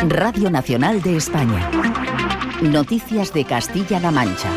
Radio Nacional de España. Noticias de Castilla-La Mancha.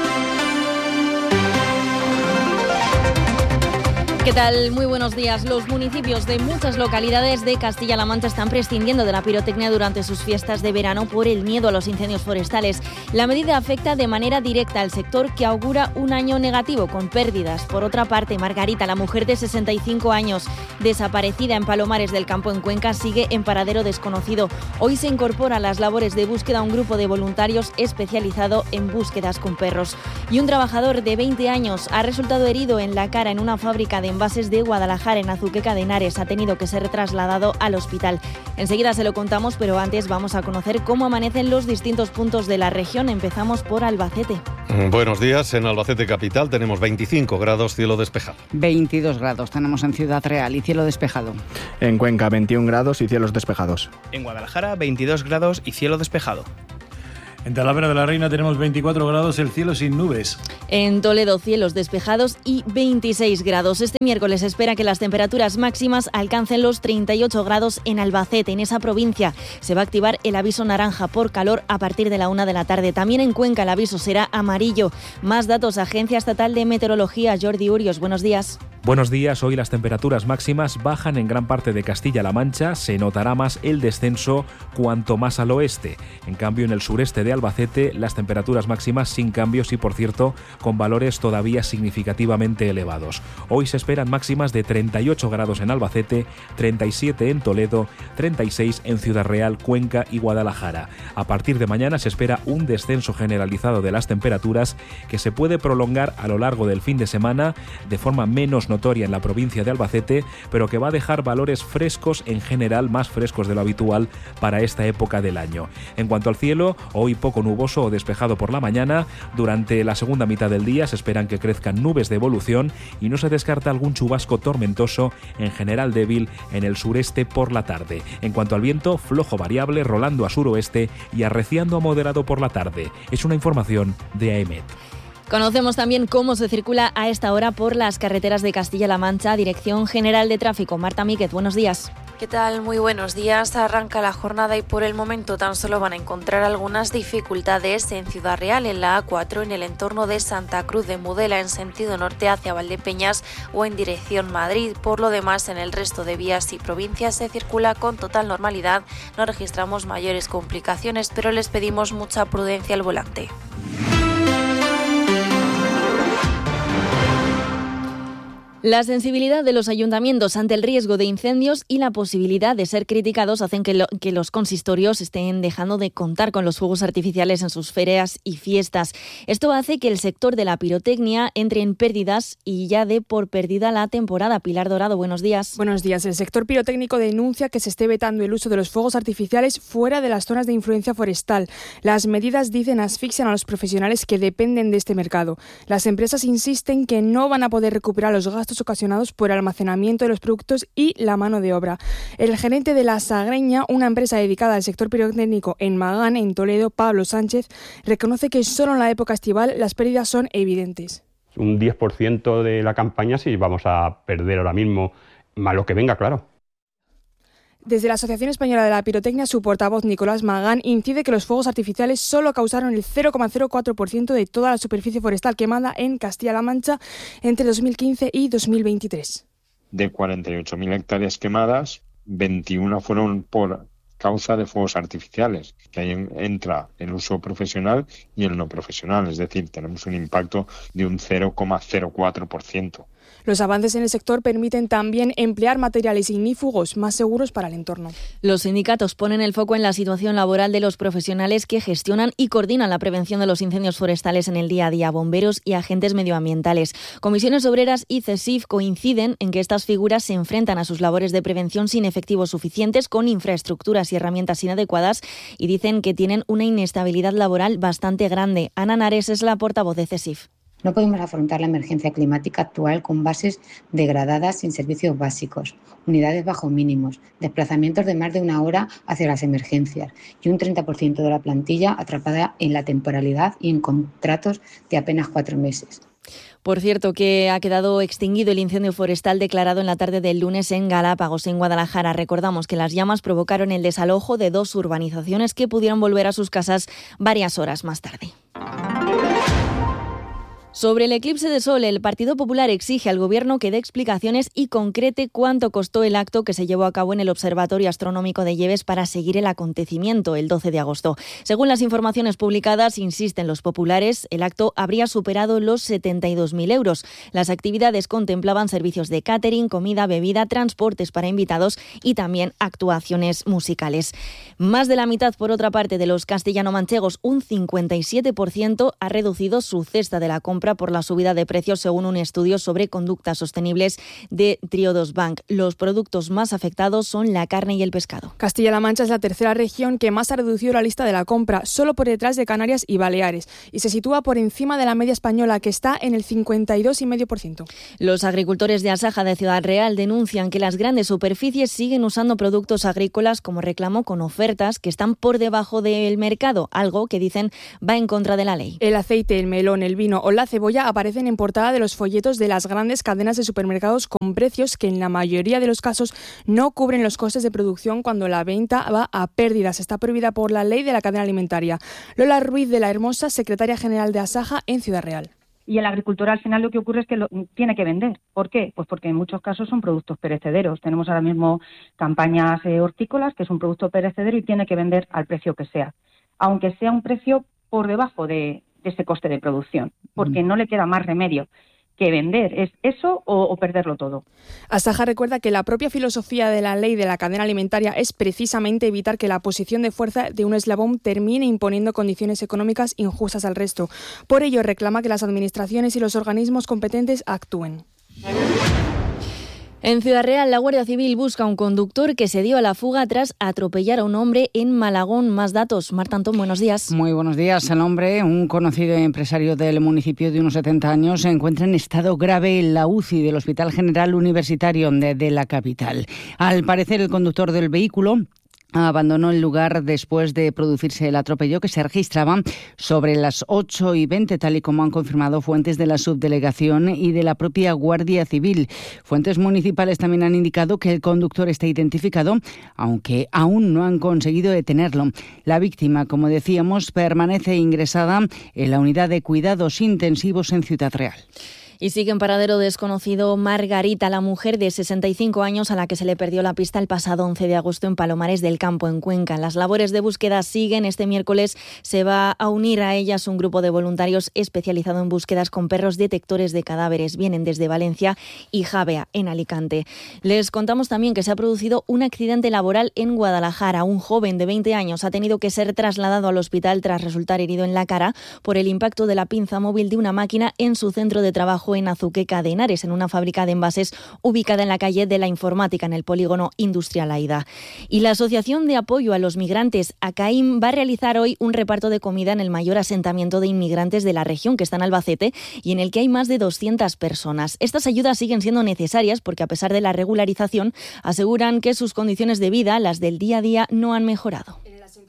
¿Qué tal? Muy buenos días. Los municipios de muchas localidades de Castilla-La Mancha están prescindiendo de la pirotecnia durante sus fiestas de verano por el miedo a los incendios forestales. La medida afecta de manera directa al sector, que augura un año negativo con pérdidas. Por otra parte, Margarita, la mujer de 65 años, desaparecida en Palomares del Campo, en Cuenca, sigue en paradero desconocido. Hoy se incorpora a las labores de búsqueda un grupo de voluntarios especializado en búsquedas con perros. Y un trabajador de 20 años ha resultado herido en la cara en una fábrica de envases de Guadalajara, en Azuqueca de Henares. Ha tenido que ser trasladado al hospital. Enseguida se lo contamos, pero antes vamos a conocer cómo amanecen los distintos puntos de la región. Empezamos por Albacete. Buenos días. En Albacete capital tenemos 25 grados, cielo despejado. 22 grados tenemos en Ciudad Real y cielo despejado. En Cuenca 21 grados y cielos despejados. En Guadalajara 22 grados y cielo despejado. En Talavera de la Reina tenemos 24 grados, el cielo sin nubes. En Toledo, cielos despejados y 26 grados. Este miércoles se espera que las temperaturas máximas alcancen los 38 grados en Albacete. En esa provincia se va a activar el aviso naranja por calor a partir de la 1 de la tarde. También en Cuenca el aviso será amarillo. Más datos, Agencia Estatal de Meteorología. Jordi Urios, buenos días. Buenos días. Hoy las temperaturas máximas bajan en gran parte de Castilla-La Mancha. Se notará más el descenso cuanto más al oeste. En cambio, en el sureste de Albacete, las temperaturas máximas sin cambios y, por cierto, con valores todavía significativamente elevados. Hoy se esperan máximas de 38 grados en Albacete, 37 en Toledo, 36 en Ciudad Real, Cuenca y Guadalajara. A partir de mañana se espera un descenso generalizado de las temperaturas que se puede prolongar a lo largo del fin de semana de forma menos notoria en la provincia de Albacete, pero que va a dejar valores frescos en general, más frescos de lo habitual para esta época del año. En cuanto al cielo, hoy poco nuboso o despejado por la mañana. Durante la segunda mitad del día se esperan que crezcan nubes de evolución y no se descarta algún chubasco tormentoso, en general débil, en el sureste por la tarde. En cuanto al viento, flojo variable, rolando a suroeste y arreciando a moderado por la tarde. Es una información de AEMET. Conocemos también cómo se circula a esta hora por las carreteras de Castilla-La Mancha. Dirección General de Tráfico. Marta Míquez, buenos días. ¿Qué tal? Muy buenos días. Arranca la jornada y por el momento tan solo van a encontrar algunas dificultades en Ciudad Real, en la A4, en el entorno de Santa Cruz de Mudela, en sentido norte hacia Valdepeñas o en dirección Madrid. Por lo demás, en el resto de vías y provincias se circula con total normalidad. No registramos mayores complicaciones, pero les pedimos mucha prudencia al volante. La sensibilidad de los ayuntamientos ante el riesgo de incendios y la posibilidad de ser criticados hacen que los consistorios estén dejando de contar con los fuegos artificiales en sus ferias y fiestas. Esto hace que el sector de la pirotecnia entre en pérdidas y ya dé por perdida la temporada. Pilar Dorado, buenos días. Buenos días. El sector pirotécnico denuncia que se esté vetando el uso de los fuegos artificiales fuera de las zonas de influencia forestal. Las medidas, dicen, asfixian a los profesionales que dependen de este mercado. Las empresas insisten que no van a poder recuperar los gastos ocasionados por el almacenamiento de los productos y la mano de obra. El gerente de La Sagreña, una empresa dedicada al sector pirotécnico en Magán, en Toledo, Pablo Sánchez, reconoce que solo en la época estival las pérdidas son evidentes. Un 10% de la campaña sí vamos a perder ahora mismo, más lo que venga, claro. Desde la Asociación Española de la Pirotecnia, su portavoz Nicolás Magán incide que los fuegos artificiales solo causaron el 0,04% de toda la superficie forestal quemada en Castilla-La Mancha entre 2015 y 2023. De 48.000 hectáreas quemadas, 21 fueron por causa de fuegos artificiales, que ahí entra el uso profesional y el no profesional, es decir, tenemos un impacto de un 0,04%. Los avances en el sector permiten también emplear materiales ignífugos más seguros para el entorno. Los sindicatos ponen el foco en la situación laboral de los profesionales que gestionan y coordinan la prevención de los incendios forestales en el día a día, bomberos y agentes medioambientales. Comisiones Obreras y CESIF coinciden en que estas figuras se enfrentan a sus labores de prevención sin efectivos suficientes, con infraestructuras y herramientas inadecuadas, y dicen que tienen una inestabilidad laboral bastante grande. Ana Nares es la portavoz de CESIF. No podemos afrontar la emergencia climática actual con bases degradadas sin servicios básicos, unidades bajo mínimos, desplazamientos de más de una hora hacia las emergencias y un 30% de la plantilla atrapada en la temporalidad y en contratos de apenas 4 meses. Por cierto, que ha quedado extinguido el incendio forestal declarado en la tarde del lunes en Galápagos, en Guadalajara. Recordamos que las llamas provocaron el desalojo de 2 urbanizaciones que pudieron volver a sus casas varias horas más tarde. Sobre el eclipse de sol, el Partido Popular exige al Gobierno que dé explicaciones y concrete cuánto costó el acto que se llevó a cabo en el Observatorio Astronómico de Lleves para seguir el acontecimiento el 12 de agosto. Según las informaciones publicadas, insisten los populares, el acto habría superado los 72.000 euros. Las actividades contemplaban servicios de catering, comida, bebida, transportes para invitados y también actuaciones musicales. Más de la mitad, por otra parte, de los castellano-manchegos, un 57%, ha reducido su cesta de la compra por la subida de precios, según un estudio sobre conductas sostenibles de Triodos Bank. Los productos más afectados son la carne y el pescado. Castilla-La Mancha es la tercera región que más ha reducido la lista de la compra, solo por detrás de Canarias y Baleares, y se sitúa por encima de la media española, que está en el 52,5%. Los agricultores de Asaja de Ciudad Real denuncian que las grandes superficies siguen usando productos agrícolas como reclamo, con ofertas que están por debajo del mercado, algo que dicen va en contra de la ley. El aceite, el melón, el vino o la cebolla aparecen en portada de los folletos de las grandes cadenas de supermercados, con precios que en la mayoría de los casos no cubren los costes de producción cuando la venta va a pérdidas. Está prohibida por la ley de la cadena alimentaria. Lola Ruiz de la Hermosa, secretaria general de Asaja en Ciudad Real. Y el agricultor al final lo que ocurre es que tiene que vender. ¿Por qué? Pues porque en muchos casos son productos perecederos. Tenemos ahora mismo campañas hortícolas, que es un producto perecedero y tiene que vender al precio que sea, aunque sea un precio por debajo de ese coste de producción, porque no le queda más remedio que vender, es eso o perderlo todo. Asaja recuerda que la propia filosofía de la ley de la cadena alimentaria es precisamente evitar que la posición de fuerza de un eslabón termine imponiendo condiciones económicas injustas al resto. Por ello reclama que las administraciones y los organismos competentes actúen. En Ciudad Real, la Guardia Civil busca a un conductor que se dio a la fuga tras atropellar a un hombre en Malagón. Más datos. Marta Antón, buenos días. Muy buenos días. El hombre, un conocido empresario del municipio de unos 70 años, se encuentra en estado grave en la UCI del Hospital General Universitario de la capital. Al parecer, el conductor del vehículo abandonó el lugar después de producirse el atropello, que se registraba sobre las 8:20, tal y como han confirmado fuentes de la subdelegación y de la propia Guardia Civil. Fuentes municipales también han indicado que el conductor está identificado, aunque aún no han conseguido detenerlo. La víctima, como decíamos, permanece ingresada en la unidad de cuidados intensivos en Ciudad Real. Y sigue en paradero desconocido Margarita, la mujer de 65 años a la que se le perdió la pista el pasado 11 de agosto en Palomares del Campo, en Cuenca. Las labores de búsqueda siguen. Este miércoles se va a unir a ellas un grupo de voluntarios especializado en búsquedas con perros detectores de cadáveres. Vienen desde Valencia y Javea, en Alicante. Les contamos también que se ha producido un accidente laboral en Guadalajara. Un joven de 20 años ha tenido que ser trasladado al hospital tras resultar herido en la cara por el impacto de la pinza móvil de una máquina en su centro de trabajo en Azuqueca de Henares, en una fábrica de envases ubicada en la calle de la Informática, en el polígono industrial Aida. Y la Asociación de Apoyo a los Migrantes, ACAIM, va a realizar hoy un reparto de comida en el mayor asentamiento de inmigrantes de la región, que está en Albacete, y en el que hay más de 200 personas. Estas ayudas siguen siendo necesarias porque, a pesar de la regularización, aseguran que sus condiciones de vida, las del día a día, no han mejorado.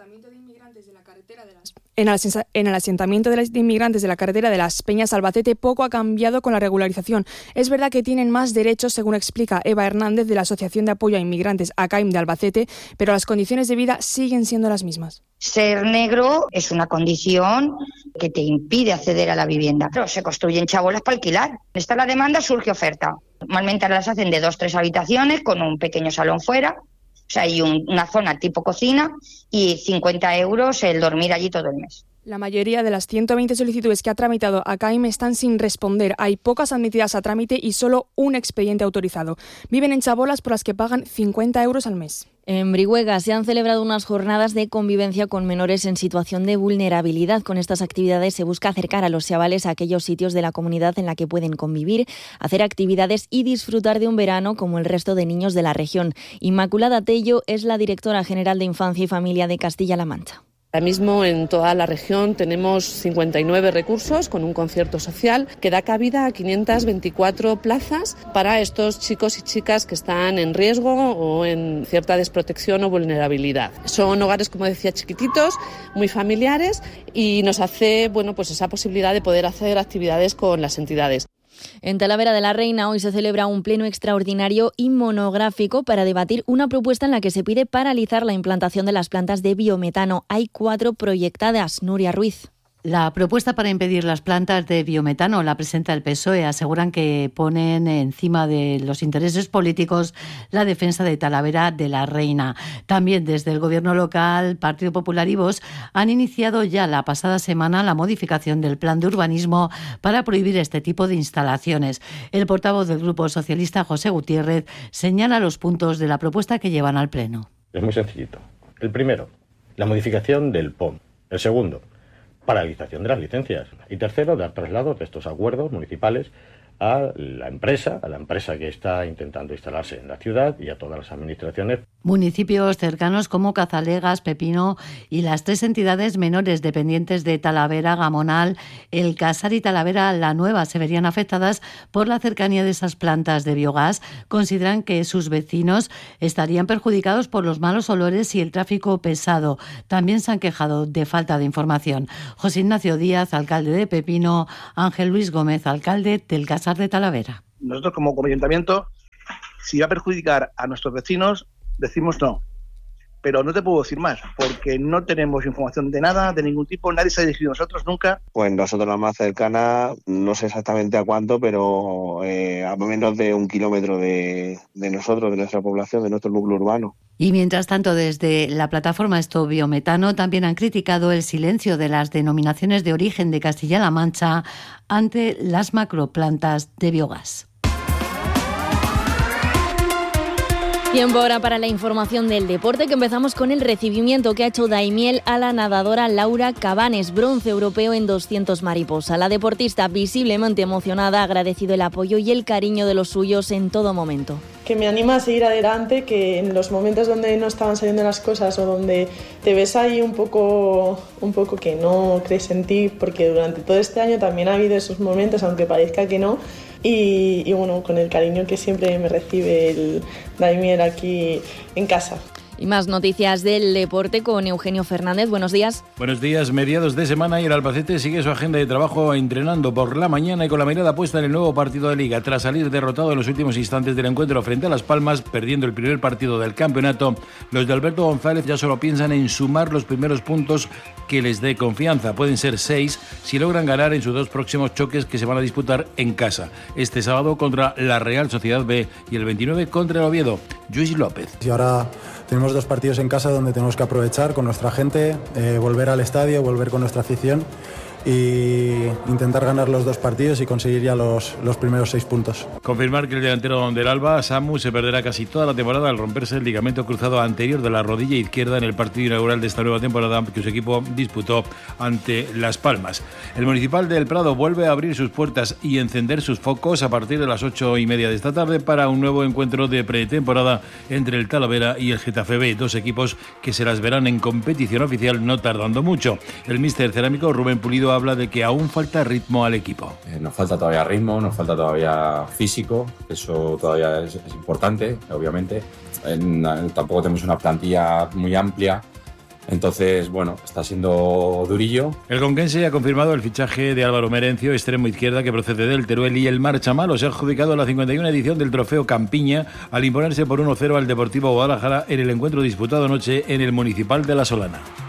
En el asentamiento de inmigrantes de la carretera de Las Peñas Albacete poco ha cambiado con la regularización. Es verdad que tienen más derechos, según explica Eva Hernández de la Asociación de Apoyo a Inmigrantes ACAIM de Albacete, pero las condiciones de vida siguen siendo las mismas. Ser negro es una condición que te impide acceder a la vivienda. Pero se construyen chabolas para alquilar. Está la demanda, surge oferta. Normalmente las hacen de 2-3 habitaciones con un pequeño salón fuera. O sea, hay una zona tipo cocina y 50 euros el dormir allí todo el mes. La mayoría de las 120 solicitudes que ha tramitado ACAIM están sin responder. Hay pocas admitidas a trámite y solo un expediente autorizado. Viven en chabolas por las que pagan 50 euros al mes. En Brihuega se han celebrado unas jornadas de convivencia con menores en situación de vulnerabilidad. Con estas actividades se busca acercar a los chavales a aquellos sitios de la comunidad en la que pueden convivir, hacer actividades y disfrutar de un verano como el resto de niños de la región. Inmaculada Tello es la directora general de Infancia y Familia de Castilla-La Mancha. Ahora mismo en toda la región tenemos 59 recursos con un concierto social que da cabida a 524 plazas para estos chicos y chicas que están en riesgo o en cierta desprotección o vulnerabilidad. Son hogares, como decía, chiquititos, muy familiares y nos hace, pues esa posibilidad de poder hacer actividades con las entidades. En Talavera de la Reina hoy se celebra un pleno extraordinario y monográfico para debatir una propuesta en la que se pide paralizar la implantación de las plantas de biometano. Hay 4 proyectadas. Nuria Ruiz. La propuesta para impedir las plantas de biometano la presenta el PSOE. Aseguran que ponen encima de los intereses políticos la defensa de Talavera de la Reina. También desde el Gobierno local, Partido Popular y Vox han iniciado ya la pasada semana la modificación del plan de urbanismo para prohibir este tipo de instalaciones. El portavoz del Grupo Socialista, José Gutiérrez, señala los puntos de la propuesta que llevan al Pleno. Es muy sencillito. El primero, la modificación del POM. El segundo, paralización de las licencias. Y tercero, dar traslados de estos acuerdos municipales a la empresa que está intentando instalarse en la ciudad y a todas las administraciones. Municipios cercanos como Cazalegas, Pepino y las 3 entidades menores dependientes de Talavera, Gamonal, El Casar y Talavera la Nueva se verían afectadas por la cercanía de esas plantas de biogás. Consideran que sus vecinos estarían perjudicados por los malos olores y el tráfico pesado. También se han quejado de falta de información. José Ignacio Díaz, alcalde de Pepino, Ángel Luis Gómez, alcalde del Casar de Talavera. Nosotros como ayuntamiento, si va a perjudicar a nuestros vecinos, decimos no. Pero no te puedo decir más, porque no tenemos información de nada, de ningún tipo, nadie se ha dirigido a nosotros nunca. Pues nosotros la más cercana, no sé exactamente a cuánto, pero a menos de 1 kilómetro de nosotros, de nuestra población, de nuestro núcleo urbano. Y mientras tanto, desde la plataforma Stop Biometano también han criticado el silencio de las denominaciones de origen de Castilla-La Mancha ante las macroplantas de biogás. Tiempo ahora para la información del deporte, que empezamos con el recibimiento que ha hecho Daimiel a la nadadora Laura Cabanes, bronce europeo en 200 mariposa. La deportista, visiblemente emocionada, ha agradecido el apoyo y el cariño de los suyos en todo momento. Que me anima a seguir adelante, que en los momentos donde no estaban saliendo las cosas o donde te ves ahí un poco que no crees en ti, porque durante todo este año también ha habido esos momentos, aunque parezca que no. Y bueno, con el cariño que siempre me recibe el Daimiel aquí en casa. Y más noticias del deporte con Eugenio Fernández. Buenos días. Buenos días. Mediados de semana y el Albacete sigue su agenda de trabajo entrenando por la mañana y con la mirada puesta en el nuevo partido de Liga. Tras salir derrotado en los últimos instantes del encuentro frente a Las Palmas, perdiendo el primer partido del campeonato, los de Alberto González ya solo piensan en sumar los primeros puntos que les dé confianza. Pueden ser 6 si logran ganar en sus 2 próximos choques que se van a disputar en casa. Este sábado contra la Real Sociedad B y el 29 contra el Oviedo. Lluís López. Y ahora tenemos 2 partidos en casa donde tenemos que aprovechar con nuestra gente, volver al estadio, volver con nuestra afición y intentar ganar los 2 partidos y conseguir ya los primeros 6 puntos. Confirmar que el delantero del Alba, Samu, se perderá casi toda la temporada al romperse el ligamento cruzado anterior de la rodilla izquierda en el partido inaugural de esta nueva temporada que su equipo disputó ante Las Palmas. El Municipal del Prado vuelve a abrir sus puertas y encender sus focos a partir de las 8:30 de esta tarde para un nuevo encuentro de pretemporada entre el Talavera y el Getafe B, 2 equipos que se las verán en competición oficial no tardando mucho. El míster cerámico Rubén Pulido habla de que aún falta ritmo al equipo. Nos falta todavía ritmo, nos falta todavía físico, eso todavía es importante, obviamente. Tampoco tenemos una plantilla muy amplia, entonces, bueno, está siendo durillo. El conquense ha confirmado el fichaje de Álvaro Merencio, extremo izquierda que procede del Teruel, y el Marchamalo se ha adjudicado la 51 edición del Trofeo Campiña al imponerse por 1-0 al Deportivo Guadalajara en el encuentro disputado anoche en el Municipal de La Solana.